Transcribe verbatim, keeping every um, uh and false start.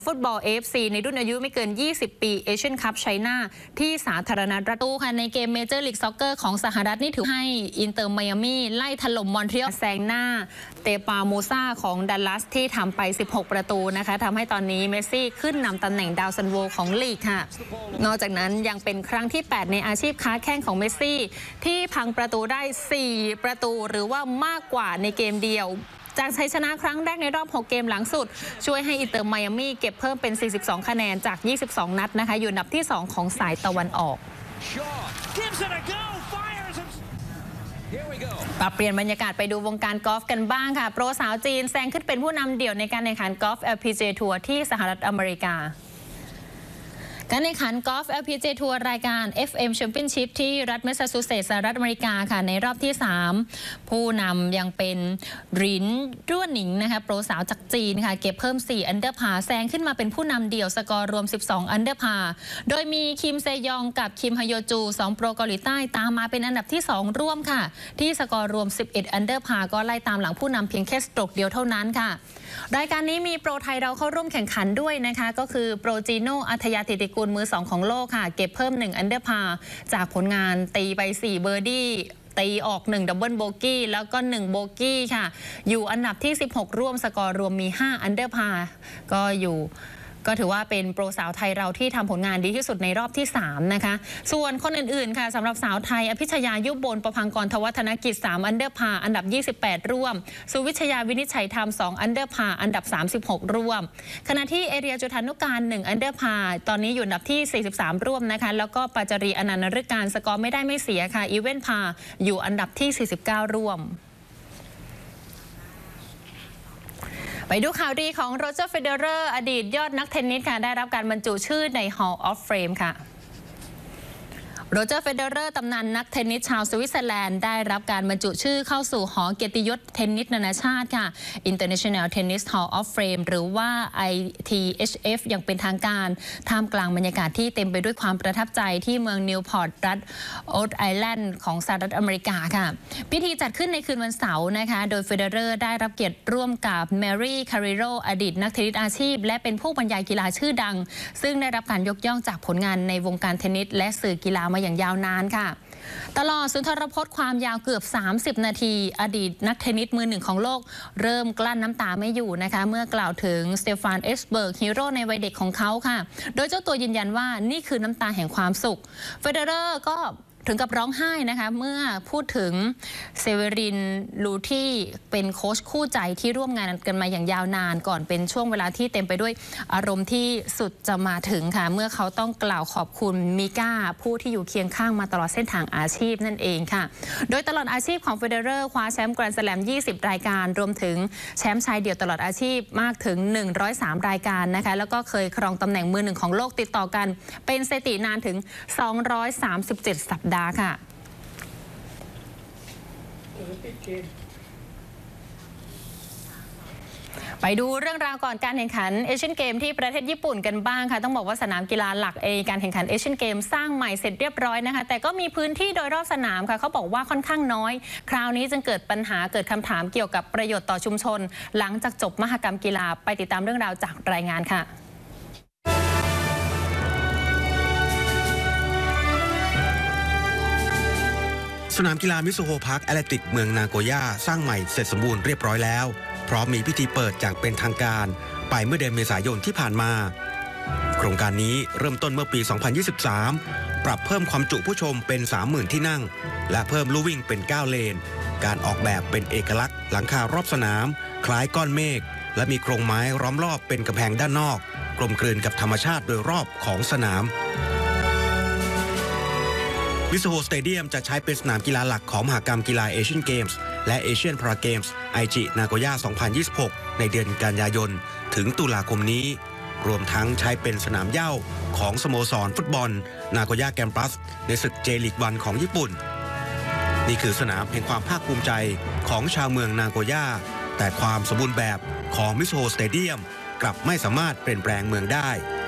ฟุตบอล เอ เอฟ ซี ในรุ่นอายุไม่เกิน ยี่สิบ ปีเอเชียนคัพไชน่าที่สาธารณรัฐตูค่ะในเกมเมเจอร์ลีกซ็อกเกอร์ของสหรัฐนี่ถือให้อินเตอร์ไมอามี่ไล่ถล่มมอนทรีออลแซงหน้าเตปาโมซาของดัลลัสที่ทำไป สิบหก ประตูนะคะทำให้ตอนนี้เมสซี่ขึ้นนำตำแหน่งดาวซันโวของลีกค่ะนอกจากนั้นยังเป็นครั้งที่ แปด ในอาชีพค้าแข้งของเมสซี่ที่พังประตูได้ สี่ ประตูหรือว่ามากกว่าในเกมเดียวจากชัยชนะครั้งแรกในรอบ หก เกมหลังสุดช่วยให้อินเตอร์ไมอามี่เก็บเพิ่มเป็น สี่สิบสอง คะแนนจาก ยี่สิบสอง นัดนะคะอยู่อันดับที่ สอง ของสายตะวันออกปรับเปลี่ยนบรรยากาศไปดูวงการกอล์ฟกันบ้างค่ะโปรสาวจีนแซงขึ้นเป็นผู้นำเดี่ยวในการแข่งขันกอล์ฟ แอล พี จี เอ ทัวร์ที่สหรัฐอเมริกาการแข่งขันกอล์ฟ แอล พี จี เอ ทัวร์รายการ เอฟ เอ็ม Championship ที่รัฐแมสซาชูเซตส์สหรัฐอเมริกาค่ะในรอบที่ สาม ผู้นำยังเป็นรินรั่วหนิงนะคะโปรสาวจากจีนค่ะเก็บเพิ่ม สี่ อันเดอร์พาร์แซงขึ้นมาเป็นผู้นำเดี่ยวสกอร์รวม สิบสอง อันเดอร์พาร์โดยมีคิมเซยองกับคิมฮโยจู สอง โปรเกาหลีใต้ตามมาเป็นอันดับที่ สอง ร่วมค่ะที่สกอร์รวม สิบเอ็ด อันเดอร์พาร์ก็ไล่ตามหลังผู้นำเพียงแค่สโตรกเดียวเท่านั้นค่ะรายการนี้มีโปรไทยเราเข้าร่วมแข่งขันด้วยนะคะก็คือโปรจีโน่อัธยาธิติกุลมือสองของโลกค่ะเก็บเพิ่มหนึ่งอันเดอร์พาร์จากผลงานตีไปสี่เบอร์ดี้ตีออกหนึ่งดับเบิลโบกี้แล้วก็หนึ่งโบกี้ค่ะอยู่อันดับที่สิบหกร่วมสกอร์รวมมีห้าอันเดอร์พาร์ก็อยู่ก็ถือว่าเป็นโปรสาวไทยเราที่ทำผลงานดีที่สุดในรอบที่สามนะคะส่วนคนอื่นๆค่ะสำหรับสาวไทยอภิชยายุบบลประพังกรทวัฒนกิจสามอันเดอร์พาร์อันดับยี่สิบแปดร่วมสุวิชยาวินิจฉัยธรรมสองอันเดอร์พาร์อันดับสามสิบหกร่วมขณะที่เอเรียจุฑานุการหนึ่งอันเดอร์พาร์ตอนนี้อยู่อันดับที่สี่สิบสามร่วมนะคะแล้วก็ปาจารีอนันต์นฤการสกอร์ไม่ได้ไม่เสียค่ะอีเวนต์พาอยู่อันดับที่สี่สิบเก้าร่วมไปดูข่าวดีของโรเจอร์เฟเดอร์อดีตยอดนักเทนนิสค่ะได้รับการบรรจุชื่อใน Hall of Fame ค่ะโรเจอร์เฟเดอร์ตำนานนักเทนนิสชาวสวิตเซอร์แลนด์ได้รับการบรรจุชื่อเข้าสู่หอเกียรติยศเทนนิสนานาชาติค่ะ International Tennis Hall of Fame หรือว่า ไอ ที เอช เอฟ อย่างเป็นทางการท่ามกลางบรรยากาศที่เต็มไปด้วยความประทับใจที่เมืองนิวพอร์ตรัฐโอ๊ตไอแลนด์ของสหรัฐอเมริกาค่ะพิธีจัดขึ้นในคืนวันเสาร์นะคะโดยเฟเดอร์ได้รับเกียรติร่วมกับแมรี่คาริโรอดีตนักเทนนิสอาชีพและเป็นผู้บรรยายกีฬาชื่อดังซึ่งได้รับการยกย่องจากผลงานในวงการเทนนิสและสื่อกีฬามาอย่างยาวนานค่ะตลอดสุนทรพจน์ความยาวเกือบสามสิบนาทีอดีตนักเทนนิสมือหนึ่งของโลกเริ่มกลั้นน้ำตาไม่อยู่นะคะเมื่อกล่าวถึงสเตฟาน เอ็กซ์เบิร์กฮีโร่ในวัยเด็กของเขาค่ะโดยเจ้าตัวยืนยันว่านี่คือน้ำตาแห่งความสุขเฟเดอร์ก็ถึงกับร้องไห้นะคะเมื่อพูดถึงเซเวรินลูที่เป็นโค้ชคู่ใจที่ร่วมงานกันมาอย่างยาวนานก่อนเป็นช่วงเวลาที่เต็มไปด้วยอารมณ์ที่สุดจะมาถึงค่ะเมื่อเขาต้องกล่าวขอบคุณมิก้าผู้ที่อยู่เคียงข้างมาตลอดเส้นทางอาชีพนั่นเองค่ะโดยตลอดอาชีพของเฟเดอร์คว้าแชมป์แกรนด์สแลมยี่สิบรายการรวมถึงแชมป์ชายเดี่ยวตลอดอาชีพมากถึงหนึ่งร้อยสามรายการนะคะแล้วก็เคยครองตำแหน่งมือหนึ่งของโลกติดต่อกันเป็นสถิตินานถึงสองร้อยสามสิบเจ็ดสัปดาห์ค่ะไปดูเรื่องราวก่อนการแข่งขันเอเชียนเกมที่ประเทศญี่ปุ่นกันบ้างค่ะต้องบอกว่าสนามกีฬาหลักเอการแข่งขันเอเชียนเกมสร้างใหม่เสร็จเรียบร้อยนะคะแต่ก็มีพื้นที่โดยรอบสนามค่ะเขาบอกว่าค่อนข้างน้อยคราวนี้จึงเกิดปัญหาเกิดคำถามเกี่ยวกับประโยชน์ต่อชุมชนหลังจากจบมหกรรมกีฬาไปติดตามเรื่องราวจากรายงานค่ะสนามกีฬามิซูโฮพาร์คแอตเลติกเมืองนาโกย่าสร้างใหม่เสร็จสมบูรณ์เรียบร้อยแล้วพร้อมมีพิธีเปิดอย่างเป็นทางการไปเมื่อเดือนเมษายนที่ผ่านมาโครงการนี้เริ่มต้นเมื่อปี สองพันยี่สิบสาม ปรับเพิ่มความจุผู้ชมเป็น สามหมื่น ที่นั่งและเพิ่มลู่วิ่งเป็น เก้า เลนการออกแบบเป็นเอกลักษณ์หลังคารอบสนามคล้ายก้อนเมฆและมีโครงไม้ล้อมรอบเป็นกำแพงด้านนอกกลมกลืนกับธรรมชาติโดยรอบของสนามมิซูโฮสเตเดียมจะใช้เป็นสนามกีฬาหลักของมหกรรมกีฬาเอเชียนเกมส์และเอเชียนพาราเกมส์ไอจินาโกย่า สองพันยี่สิบหก ในเดือนกันยายนถึงตุลาคมนี้รวมทั้งใช้เป็นสนามเหย้าของสโมสรฟุตบอลนาโกย่าแกมปัสในศึกเจลีกวันของญี่ปุ่นนี่คือสนามแห่งความภาคภูมิใจของชาวเมืองนาโกย่าแต่ความสมบูรณ์แบบของมิซูโฮสเตเดียมกลับไม่สามารถเปลี่ยนแปลงเมืองได้